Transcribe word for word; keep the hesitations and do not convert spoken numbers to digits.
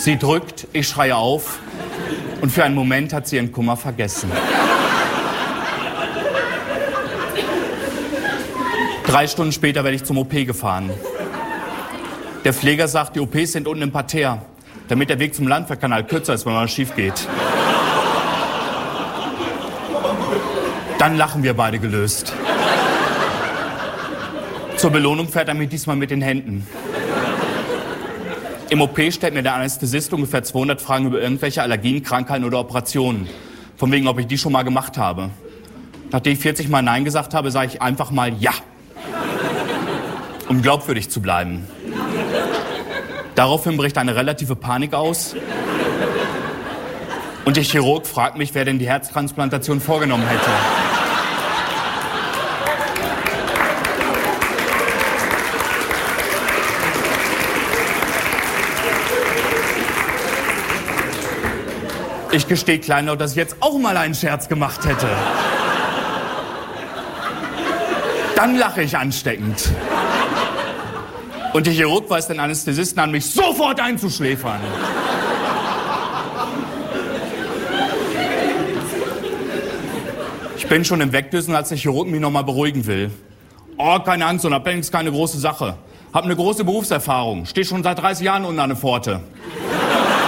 Sie drückt, ich schreie auf und für einen Moment hat sie ihren Kummer vergessen. Drei Stunden später werde ich zum O P gefahren. Der Pfleger sagt, die O Ps sind unten im Parterre, damit der Weg zum Landwehrkanal kürzer ist, wenn mal schief geht. Dann lachen wir beide gelöst. Zur Belohnung fährt er mich diesmal mit den Händen. Im O P stellt mir der Anästhesist ungefähr zweihundert Fragen über irgendwelche Allergien, Krankheiten oder Operationen. Von wegen, ob ich die schon mal gemacht habe. Nachdem ich vierzig Mal Nein gesagt habe, sage ich einfach mal Ja. Um glaubwürdig zu bleiben. Daraufhin bricht eine relative Panik aus. Und der Chirurg fragt mich, wer denn die Herztransplantation vorgenommen hätte. Ich gestehe kleinlaut, dass ich jetzt auch mal einen Scherz gemacht hätte. Dann lache ich ansteckend. Und der Chirurg weist den Anästhesisten an, mich sofort einzuschläfern. Ich bin schon im Wegdüsen, als der Chirurg mich noch mal beruhigen will. Oh, keine Angst, so eine ist keine große Sache. Hab eine große Berufserfahrung, stehe schon seit dreißig Jahren unten an der Pforte.